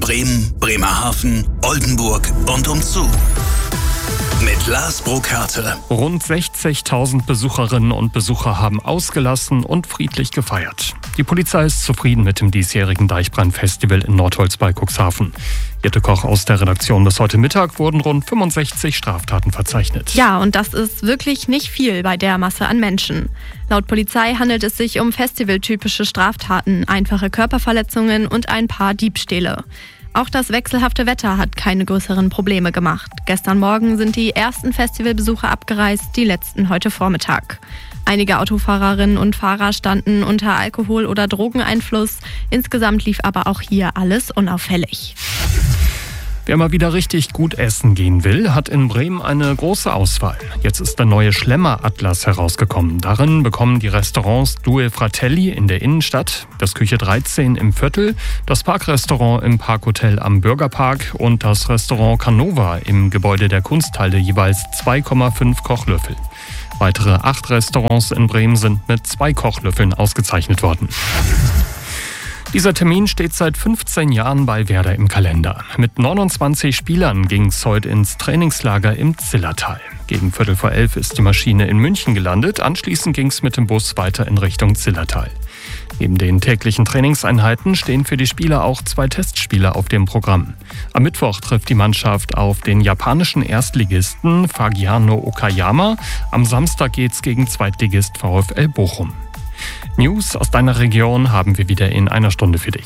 Bremen, Bremerhaven, Oldenburg und umzu. Mit Lars Brokarte. Rund 60.000 Besucherinnen und Besucher haben ausgelassen und friedlich gefeiert. Die Polizei ist zufrieden mit dem diesjährigen Deichbrand-Festival in Nordholz bei Cuxhaven. Jette Koch aus der Redaktion. Bis heute Mittag wurden rund 65 Straftaten verzeichnet. Ja, und das ist wirklich nicht viel bei der Masse an Menschen. Laut Polizei handelt es sich um festivaltypische Straftaten, einfache Körperverletzungen und ein paar Diebstähle. Auch das wechselhafte Wetter hat keine größeren Probleme gemacht. Gestern Morgen sind die ersten Festivalbesucher abgereist, die letzten heute Vormittag. Einige Autofahrerinnen und Fahrer standen unter Alkohol- oder Drogeneinfluss. Insgesamt lief aber auch hier alles unauffällig. Wer mal wieder richtig gut essen gehen will, hat in Bremen eine große Auswahl. Jetzt ist der neue Schlemmer-Atlas herausgekommen. Darin bekommen die Restaurants Due Fratelli in der Innenstadt, das Küche 13 im Viertel, das Parkrestaurant im Parkhotel am Bürgerpark und das Restaurant Canova im Gebäude der Kunsthalle jeweils 2,5 Kochlöffel. Weitere 8 Restaurants in Bremen sind mit 2 Kochlöffeln ausgezeichnet worden. Dieser Termin steht seit 15 Jahren bei Werder im Kalender. Mit 29 Spielern ging es heute ins Trainingslager im Zillertal. Gegen 11:15 ist die Maschine in München gelandet. Anschließend ging es mit dem Bus weiter in Richtung Zillertal. Neben den täglichen Trainingseinheiten stehen für die Spieler auch 2 Testspiele auf dem Programm. Am Mittwoch trifft die Mannschaft auf den japanischen Erstligisten Fagiano Okayama. Am Samstag geht's gegen Zweitligist VfL Bochum. News aus deiner Region haben wir wieder in einer Stunde für dich.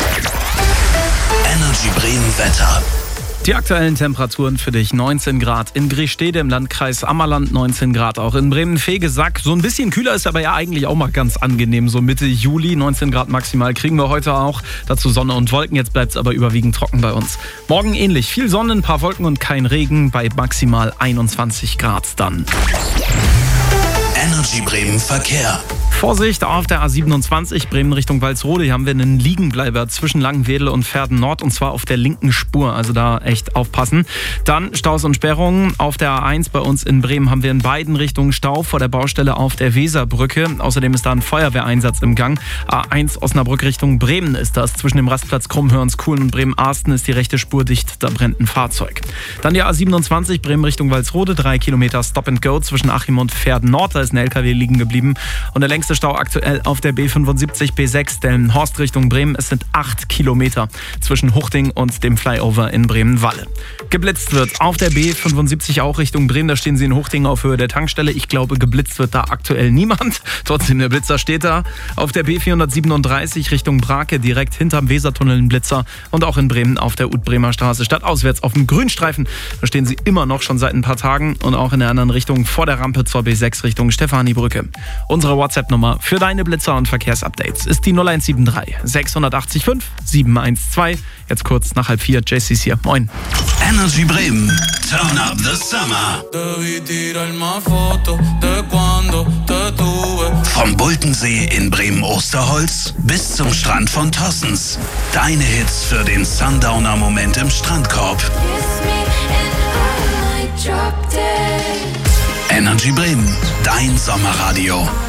Energy Bremen Wetter. Die aktuellen Temperaturen für dich: 19 Grad in Griestede im Landkreis Ammerland, 19 Grad auch in Bremen-Vegesack. So ein bisschen kühler ist aber ja eigentlich auch mal ganz angenehm, so Mitte Juli. 19 Grad maximal kriegen wir heute auch. Dazu Sonne und Wolken, jetzt bleibt es aber überwiegend trocken bei uns. Morgen ähnlich, viel Sonne, ein paar Wolken und kein Regen, bei maximal 21 Grad dann. Energy Bremen Verkehr. Vorsicht auf der A27 Bremen Richtung Walsrode. Hier haben wir einen Liegenbleiber zwischen Langenwedel und Verden Nord, und zwar auf der linken Spur. Also da echt aufpassen. Dann Staus und Sperrungen. Auf der A1 bei uns in Bremen haben wir in beiden Richtungen Stau vor der Baustelle auf der Weserbrücke. Außerdem ist da ein Feuerwehreinsatz im Gang. A1 Osnabrück Richtung Bremen ist das. Zwischen dem Rastplatz Krummhörnskuhlen und Bremen-Arsten ist die rechte Spur dicht. Da brennt ein Fahrzeug. Dann die A27 Bremen Richtung Walsrode. 3 Kilometer Stop and Go zwischen Achim und Verden Nord. Da ist ein LKW liegen geblieben. Und der längste Stau aktuell auf der B75 B6 Delmenhorst Richtung Bremen. Es sind 8 Kilometer zwischen Huchting und dem Flyover in Bremen-Walle. Geblitzt wird auf der B75 auch Richtung Bremen. Da stehen sie in Huchting auf Höhe der Tankstelle. Ich glaube, geblitzt wird da aktuell niemand. Trotzdem, der Blitzer steht da. Auf der B437 Richtung Brake direkt hinterm Wesertunnel ein Blitzer. Und auch in Bremen auf der Ut-Bremer Straße stadtauswärts auf dem Grünstreifen. Da stehen sie immer noch schon seit ein paar Tagen. Und auch in der anderen Richtung vor der Rampe zur B6 Richtung Stefanibrücke. Unsere WhatsApp-Nummer für deine Blitzer und Verkehrsupdates ist die 0173 680 5 712. Jetzt kurz nach 3:30. JC's hier. Moin. Energy Bremen. Turn up the summer. Vom Bultensee in Bremen-Osterholz bis zum Strand von Tossens. Deine Hits für den Sundowner-Moment im Strandkorb. Energy Bremen, dein Sommerradio.